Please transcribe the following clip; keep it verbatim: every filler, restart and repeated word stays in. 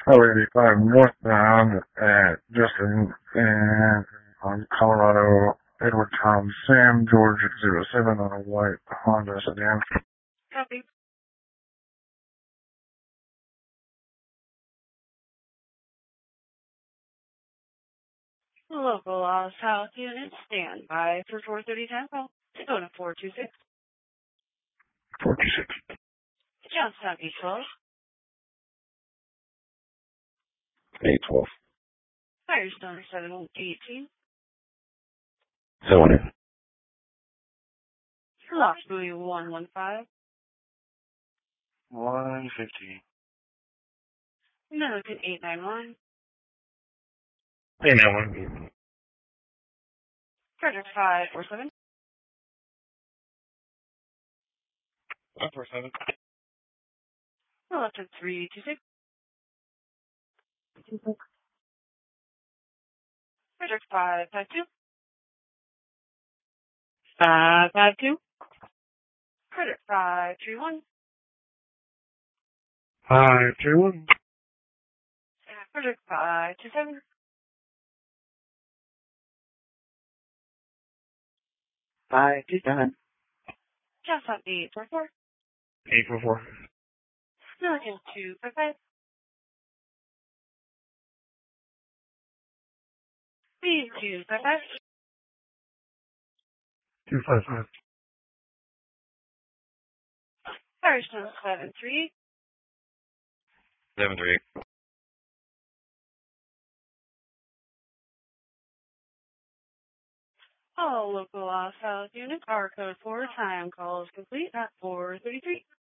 Highway eighty-five northbound at Justin and on Colorado, Edwardtown, Sam, Georgia zero seven on a white Honda sedan. Copy. Local law South Unit, stand by for four thirty time call. Dakota four two six. four two six. Johnstown eight twelve. eight twelve. Firestone seven eighteen. seven. Lost Buoy one one five. one fifty. Milliken eight nine one. Hey, now one. Frederick five four seven. one four seven. Electric three two six. Frederick five five two. five five two. Frederick five three one. five three one. Frederick five two seven. five two seven. Johnstown eight four four. eight four four. Milliken two five five. B two five five. two five five. Firestone seven three. seven three. All local law South units are code four. Time calls complete at four thirty-three.